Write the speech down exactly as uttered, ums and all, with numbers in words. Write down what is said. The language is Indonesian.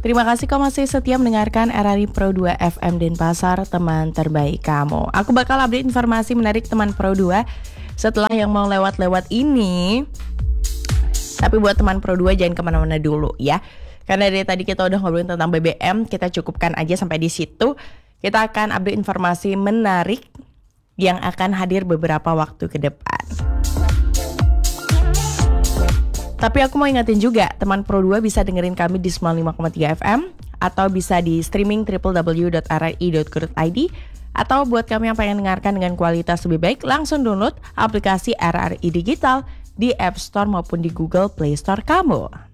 Terima kasih kau masih setia mendengarkan R R I Pro dua F M Denpasar, teman terbaik kamu. Aku bakal update informasi menarik teman Pro dua setelah yang mau lewat-lewat ini. Tapi buat teman Pro dua jangan kemana-mana dulu ya. Karena dari tadi kita udah ngobrolin tentang B B M, kita cukupkan aja sampai di situ. Kita akan update informasi menarik yang akan hadir beberapa waktu ke depan. Tapi aku mau ingetin juga, teman Pro dua bisa dengerin kami di sembilan puluh lima koma tiga F M atau bisa di streaming w w w dot r r i dot co dot i d, atau buat kami yang pengen dengarkan dengan kualitas lebih baik, langsung download aplikasi R R I Digital di App Store maupun di Google Play Store kamu.